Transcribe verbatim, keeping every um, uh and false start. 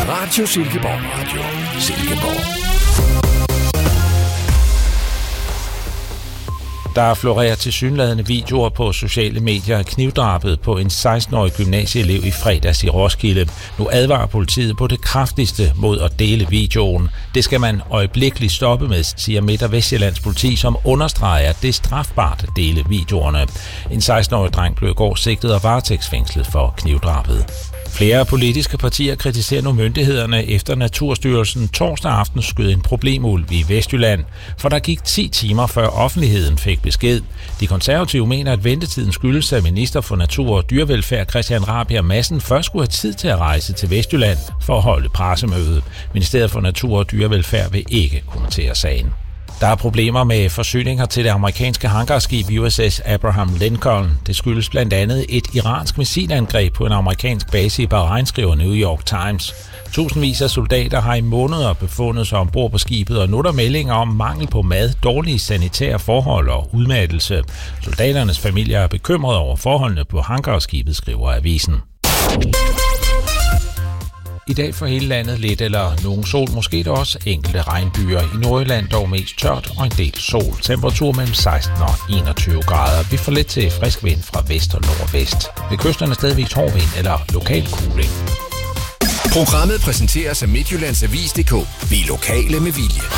Radio Silkeborg. Radio Silkeborg. Der florerer tilsyneladende videoer på sociale medier af knivdrabet på en seksten-årig gymnasieelev i fredags i Roskilde. Nu advarer politiet på det kraftigste mod at dele videoen. Det skal man øjeblikkeligt stoppe med, siger Midt- og Vestjyllands politi, som understreger, at det er strafbart at dele videoerne. En seksten-årig dreng blev i går sigtet og varetægtsfængslet for knivdrabet. Flere politiske partier kritiserer nu myndighederne efter Naturstyrelsen torsdag aften skød en problemulv i Vestjylland, for der gik ti timer før offentligheden fik besked. De konservative mener, at ventetiden skyldes, at minister for Natur og Dyrevelfærd Christian Rabjerg Madsen først skulle have tid til at rejse til Vestjylland for at holde pressemøde. Ministeriet for Natur og Dyrevelfærd vil ikke kommentere sagen. Der er problemer med forsyninger til det amerikanske hangarskib U S S Abraham Lincoln. Det skyldes blandt andet et iransk missilangreb på en amerikansk base i Bahrain, skriver New York Times. Tusindvis af soldater har i måneder befundet sig ombord på skibet, og nu er der meldinger om mangel på mad, dårlige sanitære forhold og udmattelse. Soldaternes familier er bekymrede over forholdene på hangarskibet, skriver avisen. I dag for hele landet lidt eller nogen sol, måske der også enkelte regnbyer. I Nordjylland dog mest tørt og en del sol. Temperatur mellem seksten og enogtyve grader. Vi får lidt til frisk vind fra vest og nordvest. Ved kysterne stadigvæk hård vind eller lokal kuling. Programmet præsenteres af Midtjyllands Avis punktum d k. Vi er lokale med vilje.